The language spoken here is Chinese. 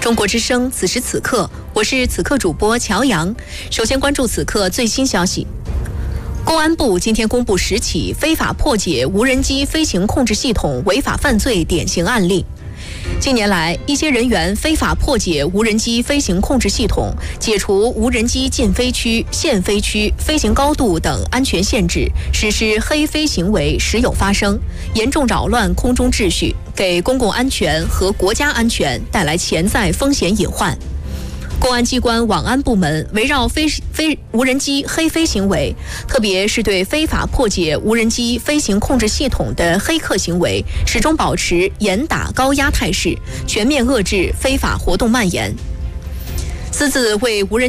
中国之声，此时此刻，我是此刻主播乔阳。首先关注此刻最新消息。公安部今天公布10起非法破解无人机飞行控制系统违法犯罪典型案例。近年来，一些人员非法破解无人机飞行控制系统，解除无人机禁飞区、限飞区、飞行高度等安全限制，实施黑飞行为时有发生，严重扰乱空中秩序，给公共安全和国家安全带来潜在风险隐患。公安机关网安部门围绕无人机黑飞行为，特别是对非法破解无人机飞行控制系统的黑客行为，始终保持严打高压态势，全面遏制非法活动蔓延。私自为无人